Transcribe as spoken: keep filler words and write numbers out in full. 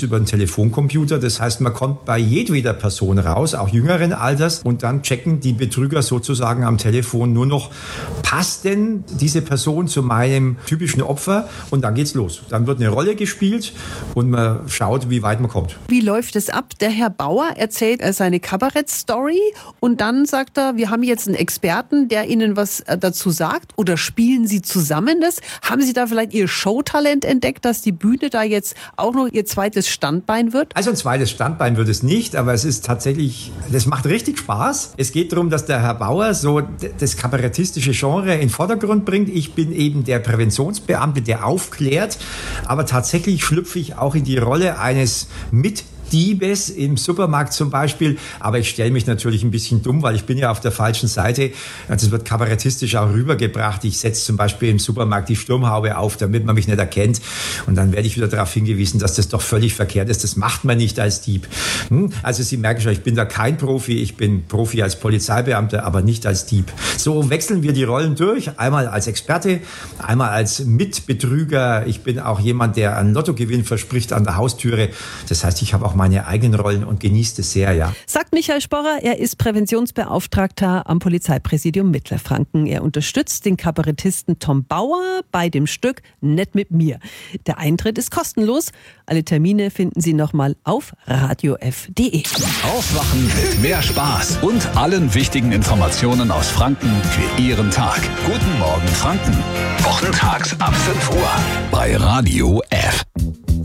alles über einen Telefoncomputer. Das heißt, man kommt bei jedweder Person raus, auch jüngeren Alters. Und dann checken die Betrüger sozusagen am Telefon nur noch, passt denn diese Person zu meinem typischen Opfer? Und dann geht's los. Dann wird eine Rolle gespielt und man schaut, wie weit man kommt. Wie läuft es ab? Der Herr Bauer erzählt seine Kabarettstory und dann sagt er, wir haben jetzt einen Experten, der Ihnen was dazu sagt, oder spielen Sie zusammen das? Haben Sie da vielleicht Ihr Showtalent entdeckt, dass die Bühne da jetzt auch noch Ihr zweites Standbein wird? Also ein zweites Standbein wird es nicht, aber es ist tatsächlich, das macht richtig Spaß. Es geht darum, dass der Herr Bauer so das kabarettistische Genre in den Vordergrund bringt. Ich bin eben der Präventionsbeamte, der aufklärt, aber tatsächlich schlüpfe ich auch in die Rolle eines mit Diebes im Supermarkt zum Beispiel, aber ich stelle mich natürlich ein bisschen dumm, weil ich bin ja auf der falschen Seite. Das wird kabarettistisch auch rübergebracht. Ich setze zum Beispiel im Supermarkt die Sturmhaube auf, damit man mich nicht erkennt, und dann werde ich wieder darauf hingewiesen, dass das doch völlig verkehrt ist. Das macht man nicht als Dieb. Also Sie merken schon, ich bin da kein Profi. Ich bin Profi als Polizeibeamter, aber nicht als Dieb. So wechseln wir die Rollen durch. Einmal als Experte, einmal als Mitbetrüger. Ich bin auch jemand, der einen Lottogewinn verspricht an der Haustüre. Das heißt, ich habe auch meine eigenen Rollen und genießt es sehr, ja. Sagt Michael Sporrer, er ist Präventionsbeauftragter am Polizeipräsidium Mittelfranken. Er unterstützt den Kabarettisten Tom Bauer bei dem Stück Nett mit mir. Der Eintritt ist kostenlos. Alle Termine finden Sie nochmal auf radio f punkt de. Aufwachen mit mehr Spaß und allen wichtigen Informationen aus Franken für Ihren Tag. Guten Morgen Franken. Wochentags ab fünf Uhr bei Radio F.